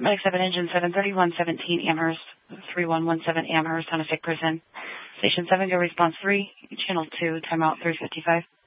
Medic 7 Engine 73117 Amherst, 3117 Amherst on a sick person. Station 7, go response 3, channel 2, timeout 355.